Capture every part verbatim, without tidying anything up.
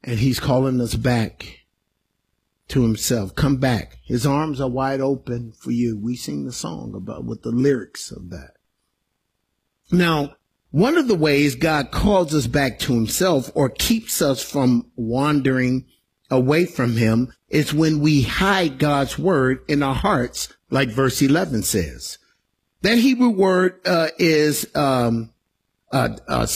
And he's calling us back to himself. Come back. His arms are wide open for you. We sing the song about with the lyrics of that. Now, one of the ways God calls us back to himself or keeps us from wandering away from him is when we hide God's word in our hearts, like verse eleven says. That Hebrew word uh, is um, uh, uh,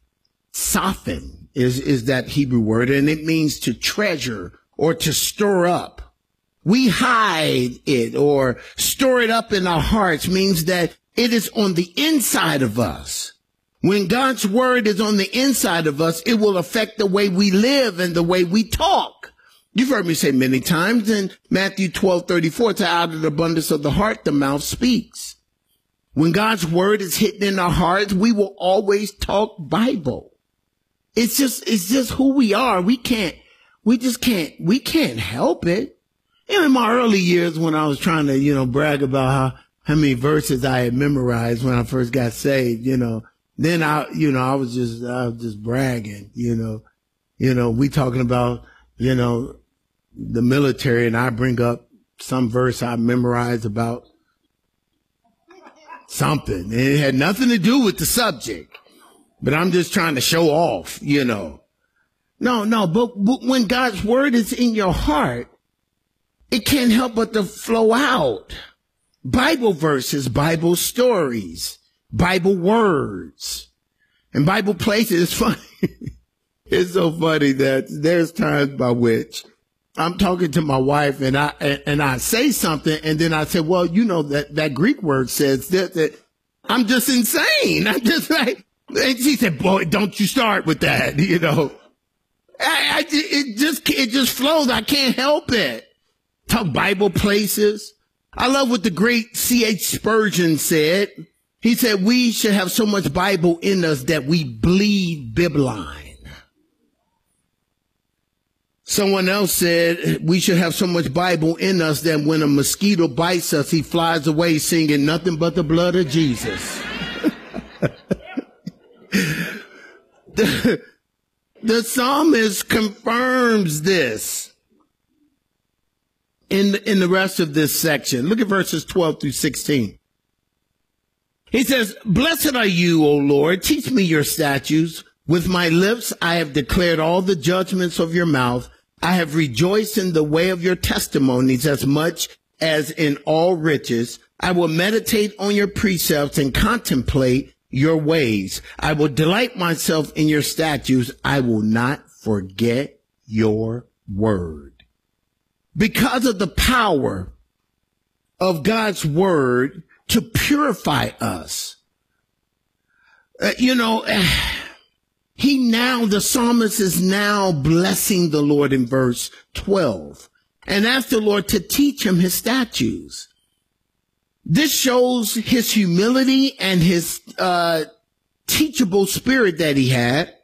sophin, is, is that Hebrew word, and it means to treasure or to stir up. We hide it or store it up in our hearts means that it is on the inside of us. When God's word is on the inside of us, it will affect the way we live and the way we talk. You've heard me say many times in Matthew twelve thirty-four, it's out of the abundance of the heart, the mouth speaks. When God's word is hidden in our hearts, we will always talk Bible. It's just, it's just who we are. We can't, we just can't, we can't help it. You know, in my early years when I was trying to, you know, brag about how, how many verses I had memorized when I first got saved, you know, then I, you know, I was just, I was just bragging, you know, you know, we talking about, you know, the military, and I bring up some verse I memorized about something. And it had nothing to do with the subject, but I'm just trying to show off, you know. No, no, but, but when God's word is in your heart, it can't help but to flow out. Bible verses, Bible stories, Bible words, and Bible places. It's funny. It's so funny that there's times by which I'm talking to my wife and I, and, and I say something and then I say, well, you know, that, that Greek word says that, that I'm just insane. I'm just like, and she said, boy, don't you start with that, you know. I, I, it just, it just flows. I can't help it. Talk Bible places. I love what the great C H Spurgeon said. He said, we should have so much Bible in us that we bleed bibline. Someone else said, we should have so much Bible in us that when a mosquito bites us, he flies away singing nothing but the blood of Jesus. the, the psalmist confirms this in, in the rest of this section. Look at verses twelve through sixteen. He says, blessed are you, O Lord, teach me your statutes. With my lips I have declared all the judgments of your mouth. I have rejoiced in the way of your testimonies as much as in all riches. I will meditate on your precepts and contemplate your ways. I will delight myself in your statutes. I will not forget your word. Because of the power of God's word to purify us, uh, you know, He now, the psalmist is now blessing the Lord in verse twelve and asked the Lord to teach him his statutes. This shows his humility and his uh, teachable spirit that he had.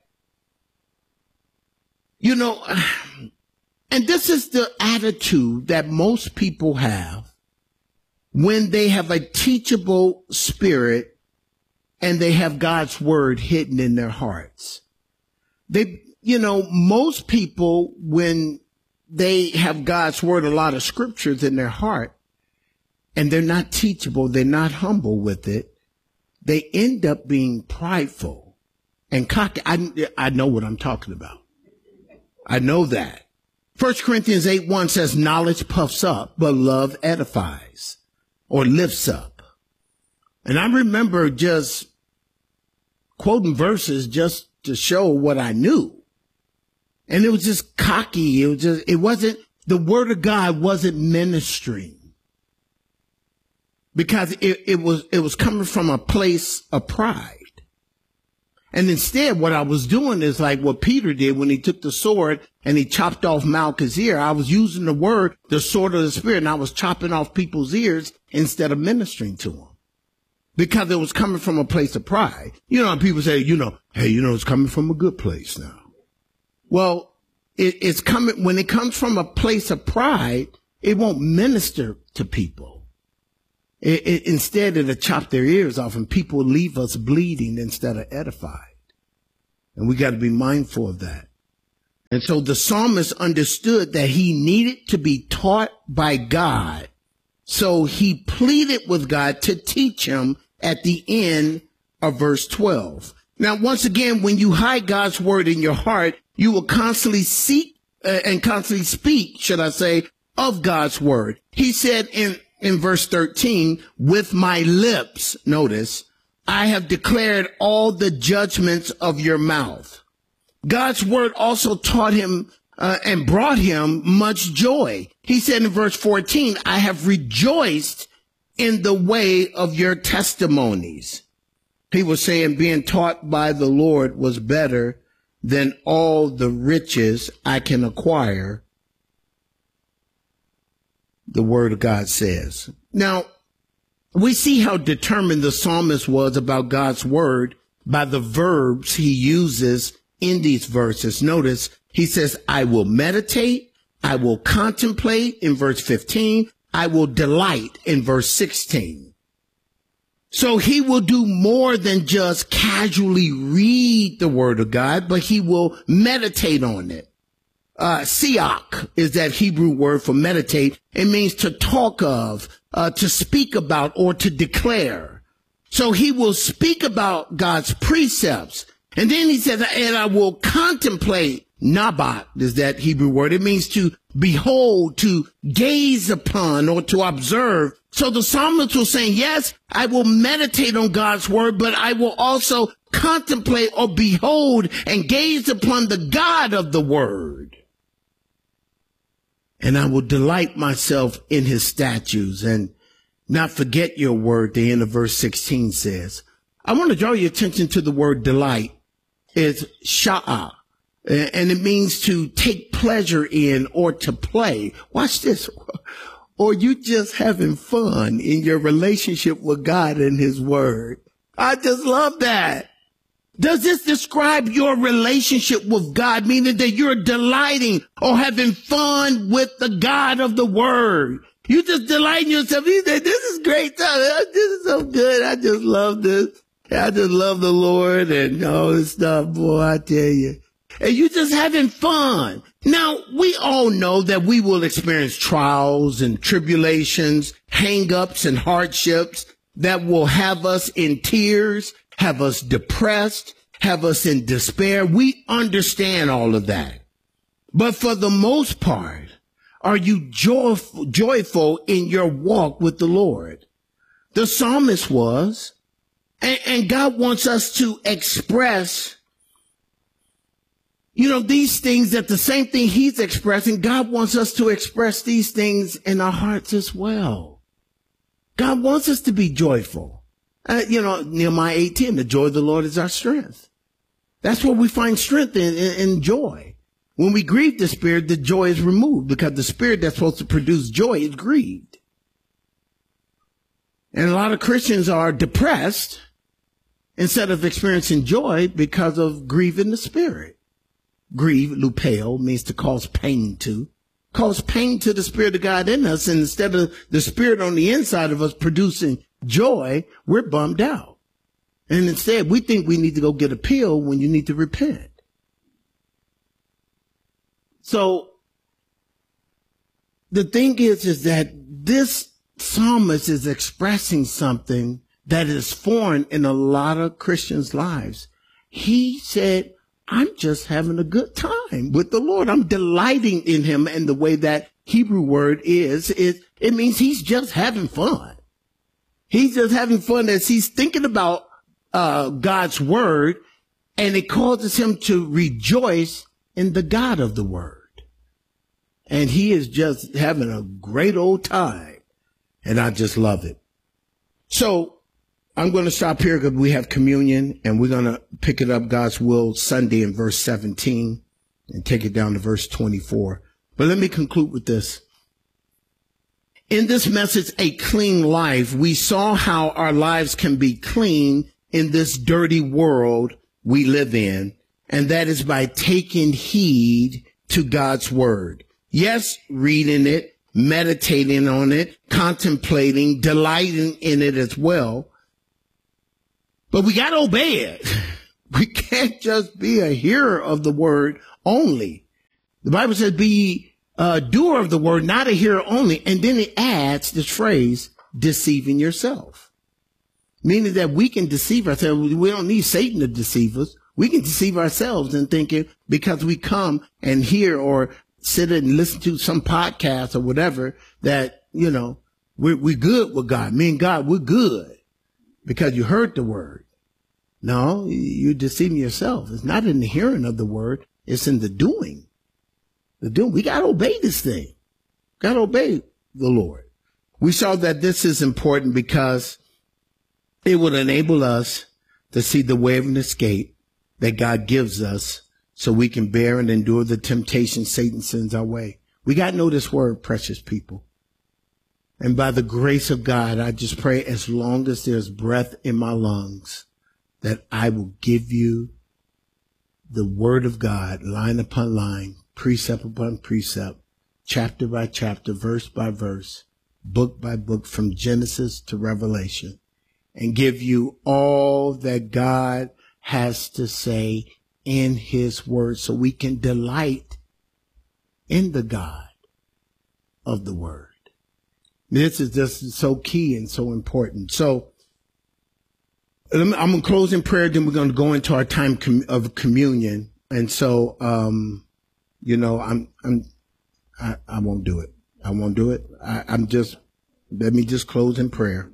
You know, and this is the attitude that most people have when they have a teachable spirit and they have God's word hidden in their hearts. They, you know, most people, when they have God's word, a lot of scriptures in their heart, and they're not teachable, they're not humble with it, they end up being prideful and cocky. I, I know what I'm talking about. I know that. First Corinthians eight one says, knowledge puffs up, but love edifies or lifts up. And I remember just quoting verses just to show what I knew. And it was just cocky. It was just, it wasn't, the word of God wasn't ministering because it, it was, it was coming from a place of pride. And instead, what I was doing is like what Peter did when he took the sword and he chopped off Malchus' ear. I was using the word, the sword of the spirit, and I was chopping off people's ears instead of ministering to them. Because it was coming from a place of pride. You know, people say, you know, hey, you know, it's coming from a good place now. Well, it, it's coming, when it comes from a place of pride, it won't minister to people. It, it, instead, it'll chop their ears off and people leave us bleeding instead of edified. And we got to be mindful of that. And so the psalmist understood that he needed to be taught by God. So he pleaded with God to teach him at the end of verse twelve. Now, once again, when you hide God's word in your heart, you will constantly seek uh, and constantly speak, should I say, of God's word. He said in, in verse thirteen, with my lips, notice, I have declared all the judgments of your mouth. God's word also taught him uh, and brought him much joy. He said in verse fourteen, I have rejoiced in the way of your testimonies. He was saying being taught by the Lord was better than all the riches I can acquire, the word of God says. Now, we see how determined the psalmist was about God's word by the verbs he uses in these verses. Notice he says, I will meditate, I will contemplate in verse fifteen, I will delight in verse sixteen. So he will do more than just casually read the word of God, but he will meditate on it. Uh, siach is that Hebrew word for meditate. It means to talk of, uh, to speak about, or to declare. So he will speak about God's precepts. And then he says, and I will contemplate. Nabat is that Hebrew word. It means to behold, to gaze upon, or to observe. So the psalmist was saying, yes, I will meditate on God's word, but I will also contemplate or behold and gaze upon the God of the word. And I will delight myself in his statutes and not forget your word, the end of verse sixteen says. I want to draw your attention to the word delight. It's sha'ah, and it means to take pleasure in or to play. Watch this. Or you just having fun in your relationship with God and his word. I just love that. Does this describe your relationship with God, meaning that you're delighting or having fun with the God of the word? You just delight in yourself. You say, this is great. This is so good. I just love this. I just love the Lord and all this stuff, boy, I tell you. And you just having fun. Now, we all know that we will experience trials and tribulations, hang-ups and hardships that will have us in tears, have us depressed, have us in despair. We understand all of that. But for the most part, are you joyful, joyful in your walk with the Lord? The psalmist was, and, and God wants us to express, you know, these things, that the same thing he's expressing, God wants us to express these things in our hearts as well. God wants us to be joyful. Uh, you know, Nehemiah eighteen, the joy of the Lord is our strength. That's where we find strength in, in, in joy. When we grieve the Spirit, the joy is removed because the Spirit that's supposed to produce joy is grieved. And a lot of Christians are depressed instead of experiencing joy because of grieving the Spirit. Grieve, lupeo, means to cause pain to. Cause pain to the Spirit of God in us. And instead of the Spirit on the inside of us producing joy, we're bummed out. And instead, we think we need to go get a pill when you need to repent. So the thing is, is that this psalmist is expressing something that is foreign in a lot of Christians' lives. He said, I'm just having a good time with the Lord. I'm delighting in him. And the way that Hebrew word is, is it means he's just having fun. He's just having fun as he's thinking about uh, God's word, and it causes him to rejoice in the God of the word. And he is just having a great old time. And I just love it. So I'm going to stop here because we have communion, and we're going to pick it up, God's will, Sunday in verse seventeen and take it down to verse twenty-four. But let me conclude with this. In this message, A Clean Life, we saw how our lives can be clean in this dirty world we live in, and that is by taking heed to God's word. Yes, reading it, meditating on it, contemplating, delighting in it as well. But we got to obey it. We can't just be a hearer of the word only. The Bible says, be a doer of the word, not a hearer only. And then it adds this phrase, deceiving yourself. Meaning that we can deceive ourselves. We don't need Satan to deceive us. We can deceive ourselves in thinking because we come and hear or sit and listen to some podcast or whatever that, you know, we're, we're good with God. Me and God, we're good because you heard the word. No, you're deceiving yourself. It's not in the hearing of the word. It's in the doing. The doing. We got to obey this thing. Got to obey the Lord. We saw that this is important because it would enable us to see the way of an escape that God gives us so we can bear and endure the temptation Satan sends our way. We got to know this word, precious people. And by the grace of God, I just pray as long as there's breath in my lungs, that I will give you the word of God, line upon line, precept upon precept, chapter by chapter, verse by verse, book by book, from Genesis to Revelation, and give you all that God has to say in his word so we can delight in the God of the word. This is just so key and so important. So I'm going to close in prayer, then we're going to go into our time com- of communion. And so, um, you know, I'm, I'm, I, I won't do it. I won't do it. I, I'm just, let me just close in prayer.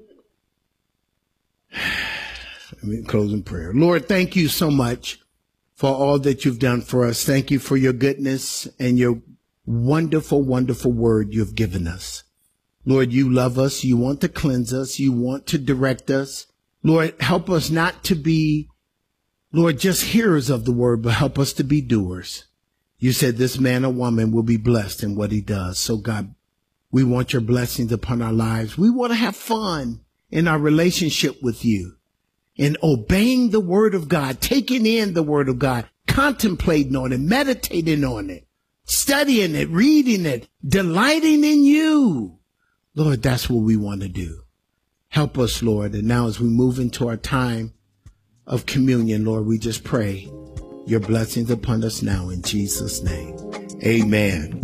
Let me close in prayer. Lord, thank you so much for all that you've done for us. Thank you for your goodness and your wonderful, wonderful word you've given us. Lord, you love us. You want to cleanse us. You want to direct us. Lord, help us not to be, Lord, just hearers of the word, but help us to be doers. You said this man or woman will be blessed in what he does. So God, we want your blessings upon our lives. We want to have fun in our relationship with you, in obeying the word of God, taking in the word of God, contemplating on it, meditating on it, studying it, reading it, delighting in you. Lord, that's what we want to do. Help us, Lord. And now as we move into our time of communion, Lord, we just pray your blessings upon us now in Jesus' name. Amen.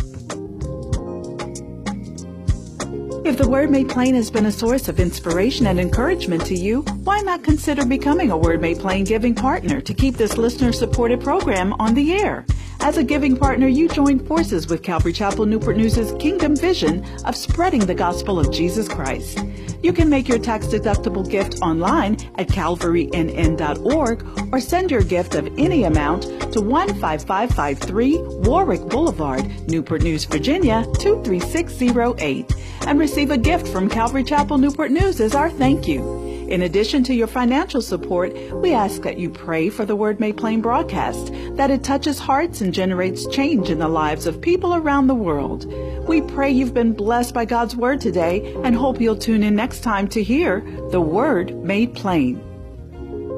If the Word Made Plain has been a source of inspiration and encouragement to you, why not consider becoming a Word Made Plain giving partner to keep this listener-supported program on the air? As a giving partner, you join forces with Calvary Chapel Newport News' Kingdom Vision of spreading the gospel of Jesus Christ. You can make your tax-deductible gift online at calvary n n dot org or send your gift of any amount to one five five five three Warwick Boulevard, Newport News, Virginia two three six zero eight, and receive a gift from Calvary Chapel Newport News as our thank you. In addition to your financial support, we ask that you pray for the Word Made Plain broadcast, that it touches hearts and generates change in the lives of people around the world. We pray you've been blessed by God's Word today and hope you'll tune in next time to hear the Word Made Plain.